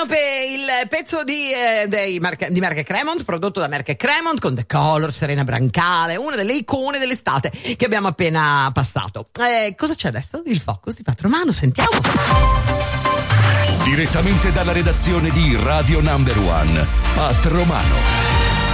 il pezzo di Merck Cremont, prodotto da Merck Cremont con The Color, Serena Brancale, una delle icone dell'estate che abbiamo appena passato. Cosa c'è adesso? Il focus di Pat Romano, sentiamo. Direttamente dalla redazione di Radio Number One, Pat Romano.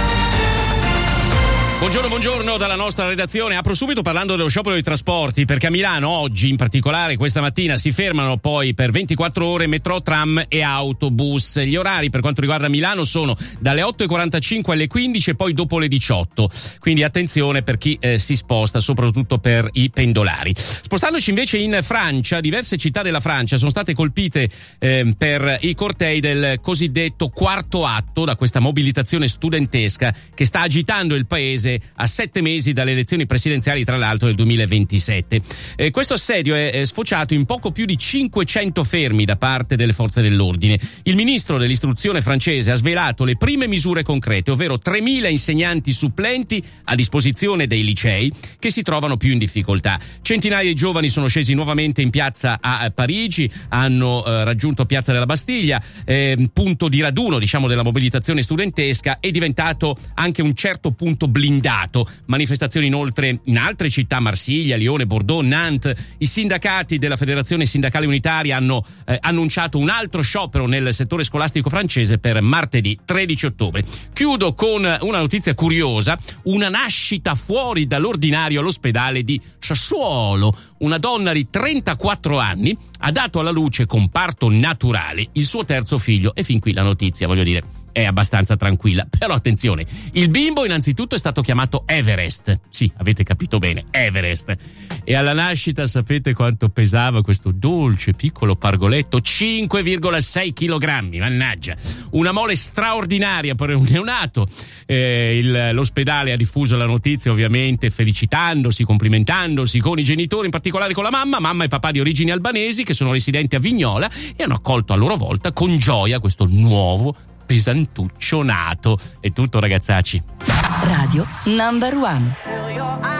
Buongiorno dalla nostra redazione. Apro subito parlando dello sciopero dei trasporti, perché a Milano oggi, in particolare questa mattina, si fermano poi per 24 ore metro, tram e autobus. Gli orari per quanto riguarda Milano sono dalle 8:45 alle 15 e poi dopo le 18. Quindi attenzione per chi si sposta, soprattutto per i pendolari. Spostandoci invece in Francia, diverse città della Francia sono state colpite per i cortei del cosiddetto quarto atto, da questa mobilitazione studentesca che sta agitando il paese a 7 mesi dalle elezioni presidenziali, tra l'altro del 2027. Questo assedio è sfociato in poco più di 500 fermi da parte delle forze dell'ordine. Il ministro dell'istruzione francese ha svelato le prime misure concrete, ovvero 3.000 insegnanti supplenti a disposizione dei licei che si trovano più in difficoltà. Centinaia di giovani sono scesi nuovamente in piazza a Parigi, hanno raggiunto Piazza della Bastiglia, punto di raduno, diciamo, della mobilitazione studentesca, è diventato anche un certo punto blindato. Manifestazioni inoltre in altre città, Marsiglia, Lione, Bordeaux, Nantes. I sindacati della Federazione Sindacale Unitaria hanno annunciato un altro sciopero nel settore scolastico francese per martedì 13 ottobre. Chiudo con una notizia curiosa: una nascita fuori dall'ordinario all'ospedale di Sassuolo. Una donna di 34 anni ha dato alla luce con parto naturale il suo terzo figlio, e fin qui la notizia, voglio dire, è abbastanza tranquilla. Però attenzione, il bimbo innanzitutto è stato chiamato Everest. Sì, avete capito bene, Everest. E alla nascita sapete quanto pesava questo dolce piccolo pargoletto? 5,6 kg, mannaggia. Una mole straordinaria per un neonato. L'ospedale ha diffuso la notizia, ovviamente felicitandosi, complimentandosi con i genitori, in particolare con la mamma e papà di origini albanesi che sono residenti a Vignola, e hanno accolto a loro volta con gioia questo nuovo pesantuccio nato. È tutto, ragazzacci. Radio Number One.